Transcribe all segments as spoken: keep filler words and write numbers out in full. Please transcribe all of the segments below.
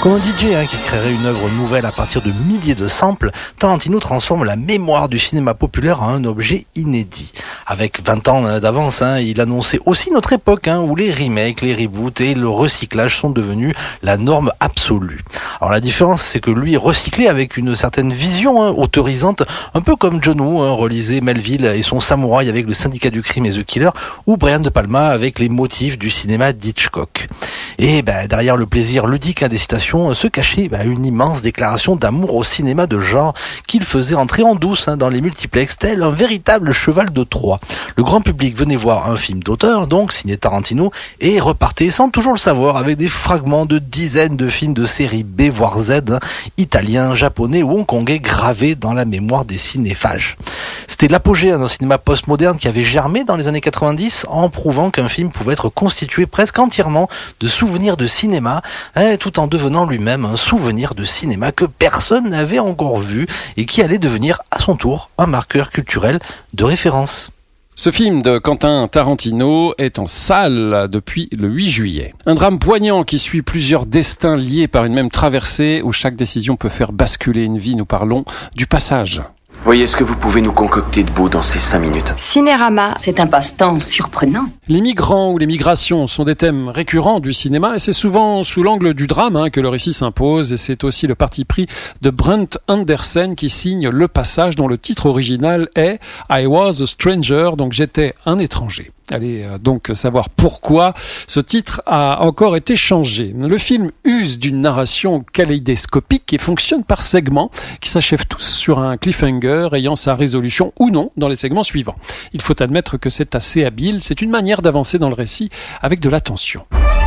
Comme un D J hein, qui créerait une œuvre nouvelle à partir de milliers de samples, Tarantino transforme la mémoire du cinéma populaire en un objet inédit. Avec vingt ans d'avance, hein, il annonçait aussi notre époque hein, où les remakes, les reboots et le recyclage sont devenus la norme absolue. Alors la différence, c'est que lui recyclait avec une certaine vision hein, autorisante, un peu comme John Woo hein, relisait Melville et son samouraï avec le syndicat du crime et The Killer, ou Brian De Palma avec les motifs du cinéma d'Hitchcock. Et ben, derrière le plaisir ludique hein, des citations, se cachait ben, une immense déclaration d'amour au cinéma de genre qu'il faisait entrer en douce hein, dans les multiplexes, tel un véritable cheval de Troie. Le grand public venait voir un film d'auteur, donc signé Tarantino, et repartait sans toujours le savoir avec des fragments de dizaines de films de série B voire Z, hein, italiens, japonais ou hongkongais gravés dans la mémoire des cinéphages. C'était l'apogée hein, d'un cinéma postmoderne qui avait germé dans les années quatre-vingt-dix en prouvant qu'un film pouvait être constitué presque entièrement de souvenirs de cinéma, hein, tout en devenant lui-même un souvenir de cinéma que personne n'avait encore vu et qui allait devenir à son tour un marqueur culturel de référence. Ce film de Quentin Tarantino est en salle depuis le huit juillet. Un drame poignant qui suit plusieurs destins liés par une même traversée où chaque décision peut faire basculer une vie. Nous parlons du Passage. Voyez ce que vous pouvez nous concocter de beau dans ces cinq minutes. Cinérama, c'est un passe-temps surprenant. Les migrants ou les migrations sont des thèmes récurrents du cinéma et c'est souvent sous l'angle du drame hein, que le récit s'impose et c'est aussi le parti pris de Brent Anderson qui signe Le Passage dont le titre original est I Was a Stranger, donc j'étais un étranger. Allez euh, donc savoir pourquoi ce titre a encore été changé. Le film use d'une narration kaléidoscopique et fonctionne par segments qui s'achèvent tous sur un cliffhanger ayant sa résolution ou non dans les segments suivants. Il faut admettre que c'est assez habile, c'est une manière d'avancer dans le récit avec de la tension.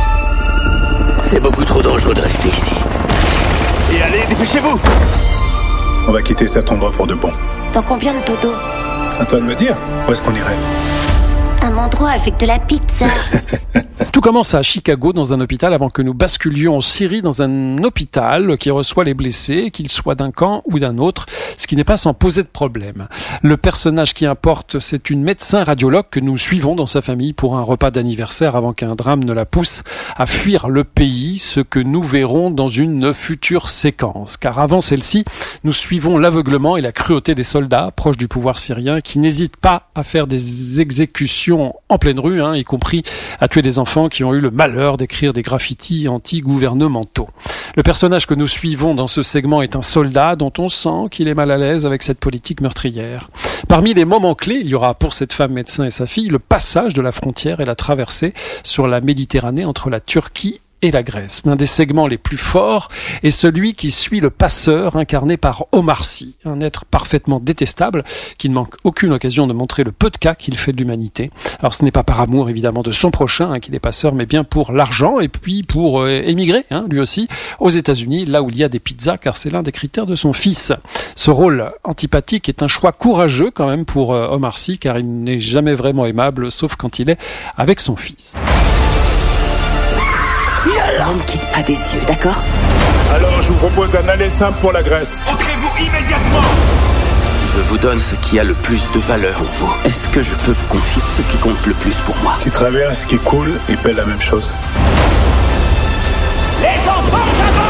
C'est beaucoup trop dangereux de rester ici. Et allez, dépêchez-vous! On va quitter cet endroit pour de bon. Dans combien de dodo? À toi de me dire, où est-ce qu'on irait? Un endroit avec de la pizza. Tout commence à Chicago dans un hôpital avant que nous basculions en Syrie dans un hôpital qui reçoit les blessés, qu'ils soient d'un camp ou d'un autre, ce qui n'est pas sans poser de problème. Le personnage qui importe, c'est une médecin radiologue que nous suivons dans sa famille pour un repas d'anniversaire avant qu'un drame ne la pousse à fuir le pays, ce que nous verrons dans une future séquence. Car avant celle-ci, nous suivons l'aveuglement et la cruauté des soldats proches du pouvoir syrien qui n'hésitent pas à faire des exécutions en pleine rue, hein, y compris à tuer des enfants qui ont eu le malheur d'écrire des graffitis anti-gouvernementaux. Le personnage que nous suivons dans ce segment est un soldat dont on sent qu'il est mal à l'aise avec cette politique meurtrière. Parmi les moments clés, il y aura pour cette femme médecin et sa fille le passage de la frontière et la traversée sur la Méditerranée entre la Turquie et la Grèce. L'un des segments les plus forts est celui qui suit le passeur incarné par Omar Sy, un être parfaitement détestable qui ne manque aucune occasion de montrer le peu de cas qu'il fait de l'humanité. Alors ce n'est pas par amour évidemment de son prochain hein, qu'il est passeur, mais bien pour l'argent et puis pour euh, émigrer hein, lui aussi aux États-Unis, là où il y a des pizzas, car c'est l'un des critères de son fils. Ce rôle antipathique est un choix courageux quand même pour euh, Omar Sy, car il n'est jamais vraiment aimable, sauf quand il est avec son fils. Ne me quitte pas des yeux, d'accord? Alors je vous propose un aller simple pour la Grèce. Entrez-vous immédiatement! Je vous donne ce qui a le plus de valeur pour vous. Est-ce que je peux vous confier ce qui compte le plus pour moi? Qui traverse, qui coule, il paie la même chose. Les enfants d'abord!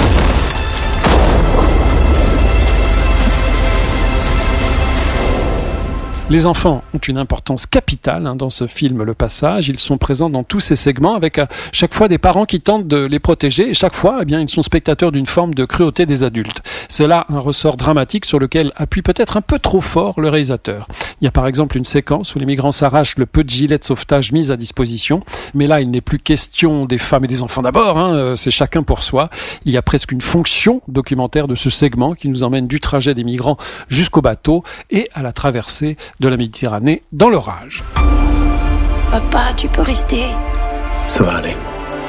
Les enfants ont une importance capitale hein, dans ce film Le Passage. Ils sont présents dans tous ces segments avec à chaque fois des parents qui tentent de les protéger et chaque fois, eh bien, ils sont spectateurs d'une forme de cruauté des adultes. C'est là un ressort dramatique sur lequel appuie peut-être un peu trop fort le réalisateur. Il y a par exemple une séquence où les migrants s'arrachent le peu de gilets de sauvetage mis à disposition. Mais là, il n'est plus question des femmes et des enfants d'abord, hein, c'est chacun pour soi. Il y a presque une fonction documentaire de ce segment qui nous emmène du trajet des migrants jusqu'au bateau et à la traversée de la Méditerranée dans l'orage. Papa, tu peux rester? Ça va aller.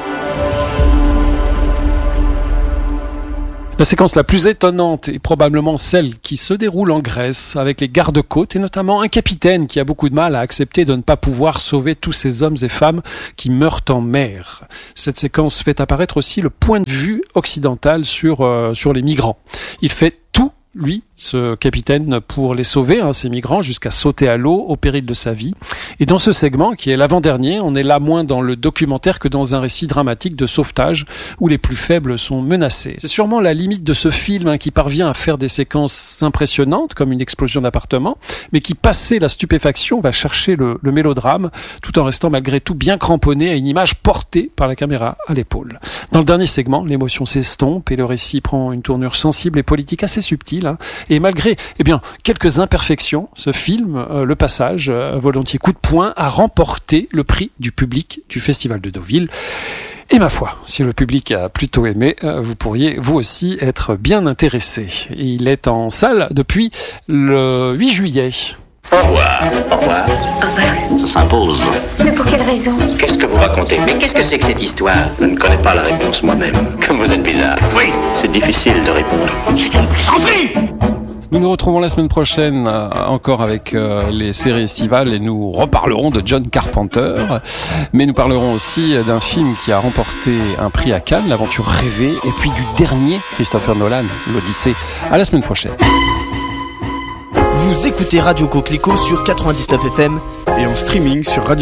La séquence la plus étonnante est probablement celle qui se déroule en Grèce avec les gardes-côtes et notamment un capitaine qui a beaucoup de mal à accepter de ne pas pouvoir sauver tous ces hommes et femmes qui meurent en mer. Cette séquence fait apparaître aussi le point de vue occidental sur, euh, sur les migrants. Il fait tout lui, ce capitaine, pour les sauver, hein, ces migrants, jusqu'à sauter à l'eau au péril de sa vie. Et dans ce segment, qui est l'avant-dernier, on est là moins dans le documentaire que dans un récit dramatique de sauvetage où les plus faibles sont menacés. C'est sûrement la limite de ce film, hein, qui parvient à faire des séquences impressionnantes, comme une explosion d'appartement, mais qui, passé la stupéfaction, va chercher le, le mélodrame, tout en restant malgré tout bien cramponné à une image portée par la caméra à l'épaule. Dans le dernier segment, l'émotion s'estompe et le récit prend une tournure sensible et politique assez subtile, hein. Et malgré eh bien, quelques imperfections, ce film, euh, Le Passage, euh, volontiers coup de poing, a remporté le prix du public du Festival de Deauville. Et ma foi, si le public a plutôt aimé, euh, vous pourriez vous aussi être bien intéressé. Et il est en salle depuis le huit juillet. Au revoir. Au revoir. Au revoir. Ça s'impose. Mais pour quelle raison? Qu'est-ce que vous racontez? Mais qu'est-ce que c'est que cette histoire? Je ne connais pas la réponse moi-même. Comme vous êtes bizarre. Oui, c'est difficile de répondre. C'est une plaisanterie! Nous nous retrouvons la semaine prochaine euh, encore avec euh, les séries estivales et nous reparlerons de John Carpenter. Mais nous parlerons aussi d'un film qui a remporté un prix à Cannes, L'Aventure rêvée, et puis du dernier Christopher Nolan, L'Odyssée. À la semaine prochaine. Vous écoutez Radio Coquelicot sur quatre-vingt-dix-neuf F M et en streaming sur Radio